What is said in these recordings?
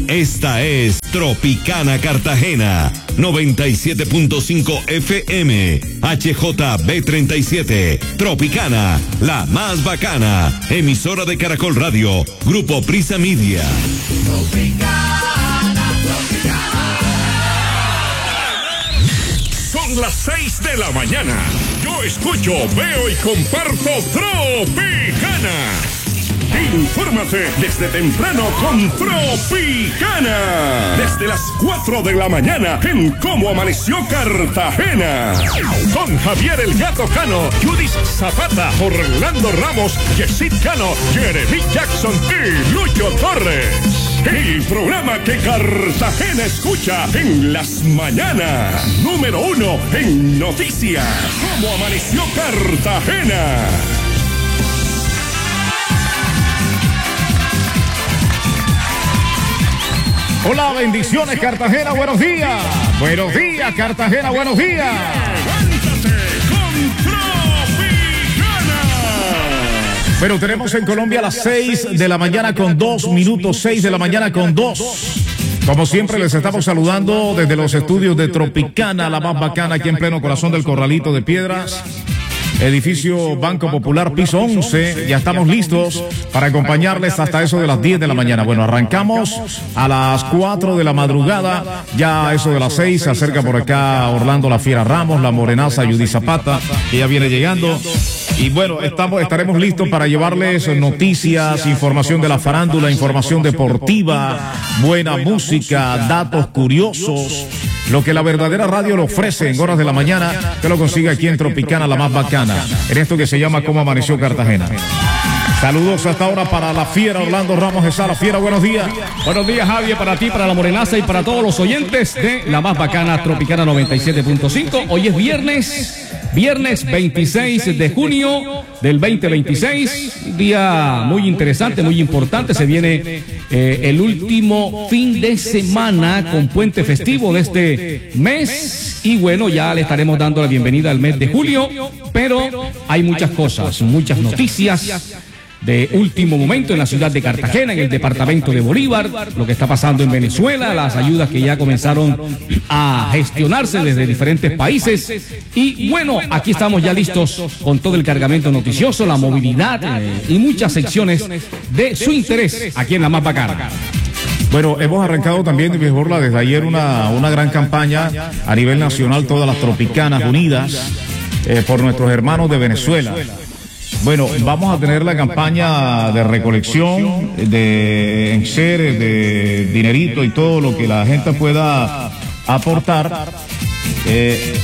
Esta es Tropicana Cartagena, 97.5 FM, HJB37, Tropicana, la más bacana, emisora de Caracol Radio, Grupo Prisa Media. Son las 6 de la mañana. Yo escucho, veo y comparto Tropicana. Infórmate desde temprano con Tropicana. Desde las 4 de la mañana en Cómo Amaneció Cartagena. Con Javier el Gato Cano, Judith Zapata, Orlando Ramos, Yesid Cano, Jeremy Jackson y Lucho Torres. El programa que Cartagena escucha en las mañanas. Número 1 en noticias. Cómo Amaneció Cartagena. Hola, bendiciones Cartagena, buenos días. Buenos días Cartagena, buenos días. Levántate con Tropicana. Pero tenemos en Colombia las 6 de la mañana con 2 minutos, 6 de la mañana con 2. Como siempre les estamos saludando desde los estudios de Tropicana, la más bacana, aquí en pleno corazón del Corralito de Piedras. Edificio Banco Popular, piso 11. Ya estamos listos para acompañarles hasta eso de las 10 de la mañana. Bueno, arrancamos a las 4 de la madrugada. Ya eso de las 6 se acerca por acá Orlando La Fiera Ramos, la morenaza Judith Zapata, que ya viene llegando. Y bueno, estaremos listos para llevarles noticias, información de la farándula, información deportiva, buena música, datos curiosos. Lo que la verdadera radio le ofrece en horas de la mañana, que lo consigue aquí en Tropicana, la más bacana, en esto que se llama Cómo Amaneció Cartagena. Saludos hasta ahora para La Fiera, Orlando Ramos de Sala. Fiera, buenos días. Buenos días, Javier, para ti, para la morenaza y para todos los oyentes de la más bacana Tropicana 97.5. Hoy es viernes 26 de junio del 2026, día muy interesante, muy importante. Se viene el último fin de semana con puente festivo de este mes y bueno, ya le estaremos dando la bienvenida al mes de julio, pero hay muchas cosas, muchas noticias de último momento en la ciudad de Cartagena, en el departamento de Bolívar, lo que está pasando en Venezuela, las ayudas que ya comenzaron a gestionarse desde diferentes países. Y bueno, aquí estamos ya listos con todo el cargamento noticioso, la movilidad y muchas secciones de su interés aquí en la más bacana. Bueno, hemos arrancado también, desde ayer una gran campaña a nivel nacional, todas las Tropicanas unidas por nuestros hermanos de Venezuela. Bueno, vamos a tener la campaña de recolección, de enseres, de dinerito y todo lo que la gente pueda aportar. A ver,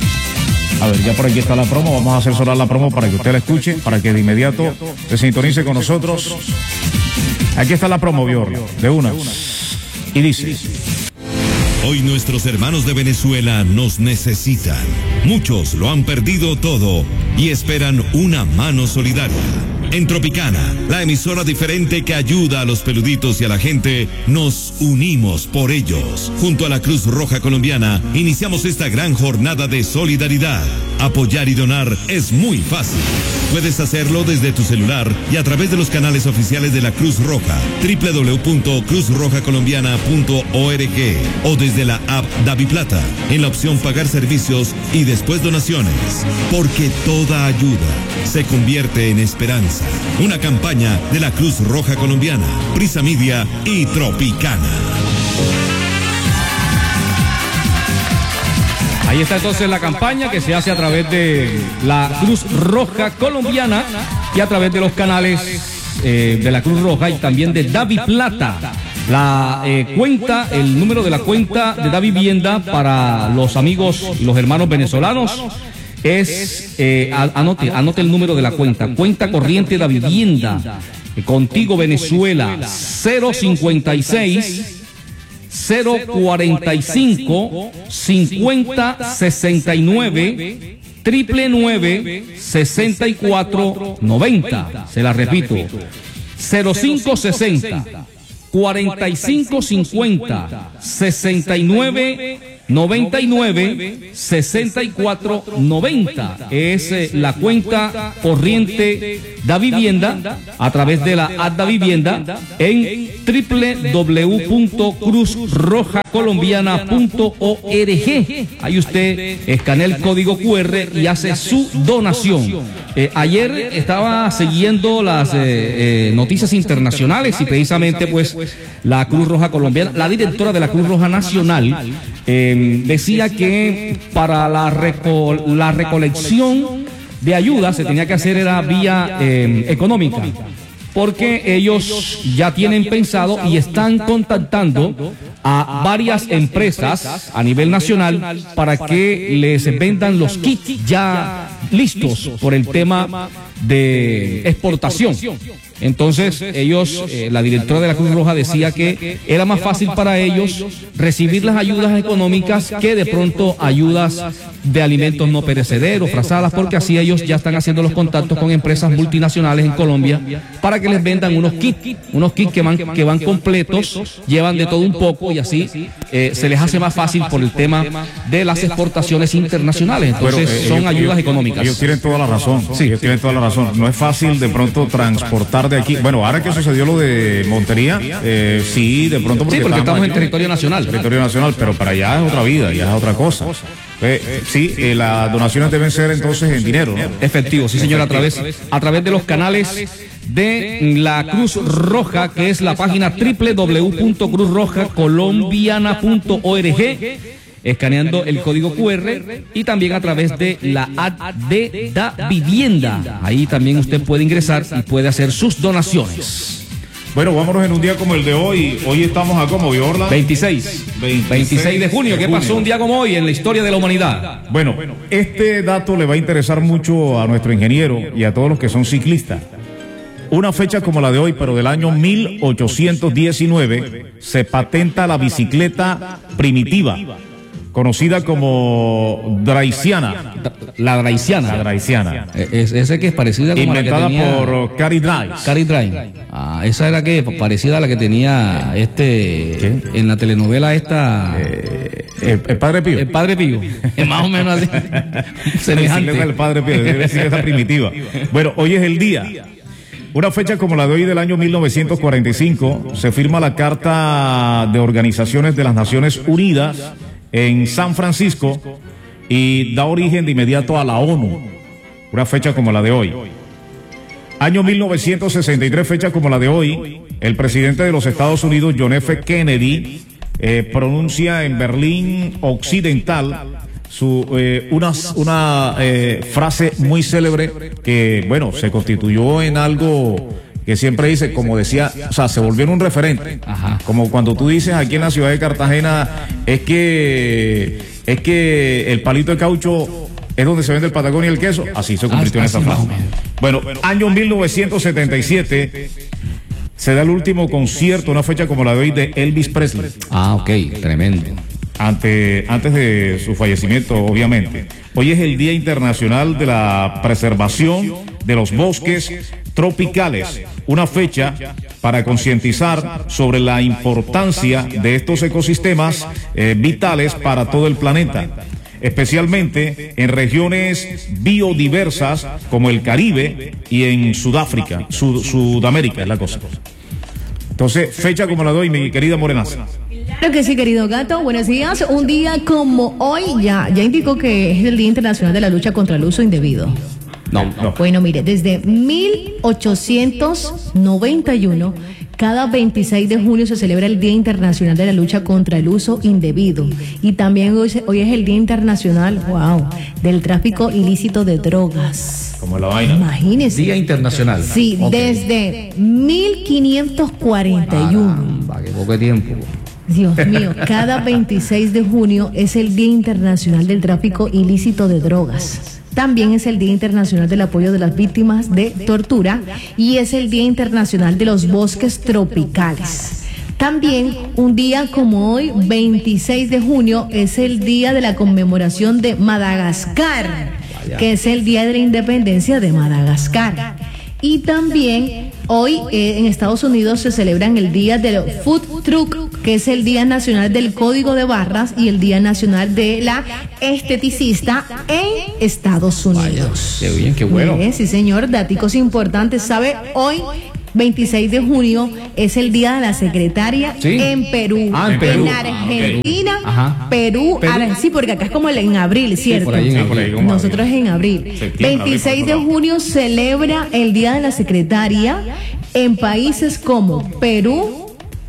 ya por aquí está la promo, vamos a hacer sonar la promo para que usted la escuche, para que de inmediato se sintonice con nosotros. Aquí está la promo, de una. Y dice: Hoy nuestros hermanos de Venezuela nos necesitan. Muchos lo han perdido todo y esperan una mano solidaria. En Tropicana, la emisora diferente que ayuda a los peluditos y a la gente, nos unimos por ellos. Junto a la Cruz Roja Colombiana, iniciamos esta gran jornada de solidaridad. Apoyar y donar es muy fácil. Puedes hacerlo desde tu celular y a través de los canales oficiales de la Cruz Roja, www.cruzrojacolombiana.org o desde la app DaviPlata, en la opción Pagar Servicios y después Donaciones. Porque toda ayuda se convierte en esperanza. Una campaña de la Cruz Roja Colombiana, Prisa Media y Tropicana. Ahí está entonces la campaña que se hace a través de la Cruz Roja Colombiana y a través de los canales de la Cruz Roja y también de DaviPlata. La cuenta, el número de la cuenta de DaVivienda para los amigos y los hermanos venezolanos es, anote el número de la cuenta corriente DaVivienda, Contigo Venezuela, 056 045 50 69 999 64 90. Se la repito: 0560 4550 6999 6490 es la cuenta corriente da vivienda a través de la app da vivienda en www.cruzrojacolombiana.org. Ahí usted escanea el código QR y hace su donación. Ayer estaba siguiendo las noticias internacionales y precisamente pues la Cruz Roja Colombiana, la directora de la Cruz Roja Nacional, decía que para la recolección de ayuda se tenía que hacer era vía económica, porque ellos ya tienen pensado y están contactando a varias empresas a nivel nacional para que les vendan los kits ya listos por el tema de exportación. Entonces ellos, la directora de la Cruz Roja decía que era más fácil para ellos recibir las ayudas económicas que de pronto ayudas de alimentos no perecederos, frazadas, porque así ellos ya están haciendo los contactos con empresas multinacionales en Colombia para que les vendan unos kits que van completos, llevan de todo un poco y así se les hace más fácil por el tema de las exportaciones internacionales. Entonces son ayudas económicas. Ellos tienen toda la razón. Sí, ellos tienen toda la razón. No es fácil de pronto transportar de aquí. Bueno, ahora que sucedió lo de Montería, sí, de pronto porque estamos en territorio nacional. Territorio nacional, pero para allá es otra vida, ya es otra cosa. Sí, las donaciones deben ser entonces en dinero, ¿no? Efectivo, sí señor, a través de los canales de la Cruz Roja, que es la página www.cruzrojacolombiana.org, escaneando el código QR y también a través de la app de Da Vivienda. Ahí también usted puede ingresar y puede hacer sus donaciones. Bueno, vámonos en un día como el de hoy. Hoy estamos a como, Orla. 26 de junio. ¿Qué pasó un día como hoy en la historia de la humanidad? Bueno, este dato le va a interesar mucho a nuestro ingeniero y a todos los que son ciclistas. Una fecha como la de hoy, pero del año 1819, se patenta la bicicleta primitiva, conocida como Draisiana. La Draisiana. Ese que es parecida como inventada la que tenía por Cary Dry. Esa era que parecida a la que tenía en la telenovela esta. El Padre Pío. El Padre Pío. Es más o menos así. Semejante. El Padre Pío, debe decir esta primitiva. Bueno, hoy es el día. Una fecha como la de hoy del año 1945, se firma la Carta de Organizaciones de las Naciones Unidas en San Francisco y da origen de inmediato a la ONU. Una fecha como la de hoy. Año 1963, fecha como la de hoy, el presidente de los Estados Unidos, John F. Kennedy, pronuncia en Berlín Occidental una frase muy célebre que, bueno, se constituyó en algo que siempre dice, como decía, o sea, se volvió en un referente. Ajá. Como cuando tú dices aquí en la ciudad de Cartagena, es que el palito de caucho es donde se vende el patacón y el queso. Así se convirtió en esa frase. Bueno, año 1977 se da el último concierto, una fecha como la de hoy, de Elvis Presley. Ok, tremendo. Antes de su fallecimiento, obviamente. Hoy es el Día Internacional de la Preservación de los Bosques Tropicales, una fecha para concientizar sobre la importancia de estos ecosistemas vitales para todo el planeta, especialmente en regiones biodiversas como el Caribe y en Sudáfrica, Sudamérica es la cosa. Entonces, fecha como la de hoy, mi querida Morenaza. Claro que sí, querido gato, buenos días. Un día como hoy ya indicó que es el Día Internacional de la Lucha contra el Uso Indebido. No. Bueno, mire, desde 1891, cada 26 de junio se celebra el Día Internacional de la Lucha contra el Uso Indebido. Y también hoy es el Día Internacional, del tráfico ilícito de drogas. Como la vaina. Imagínese. Día Internacional. Sí, desde 1541. Caramba, qué poco tiempo. Dios mío, cada 26 de junio es el Día Internacional del Tráfico Ilícito de Drogas. También es el Día Internacional del Apoyo de las Víctimas de Tortura y es el Día Internacional de los Bosques Tropicales. También un día como hoy, 26 de junio, es el Día de la Conmemoración de Madagascar, que es el Día de la Independencia de Madagascar. Y también hoy en Estados Unidos se celebran el Día del Food Truck, que es el Día Nacional del Código de Barras y el Día Nacional de la Esteticista en Estados Unidos. Qué bien, qué bueno. Sí, señor, daticos importantes. ¿Sabe? Hoy 26 de junio es el Día de la Secretaria en Perú. En Perú. En Argentina, Ajá. Perú. Sí, porque acá es como en abril, ¿cierto? por ahí en abril. Nosotros en abril. 26 de junio celebra el Día de la Secretaria en países como Perú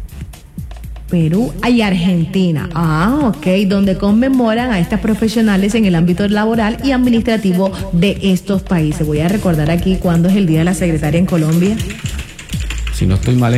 y Argentina. Ok, donde conmemoran a estas profesionales en el ámbito laboral y administrativo de estos países. Voy a recordar aquí cuándo es el Día de la Secretaria en Colombia. Si no estoy mal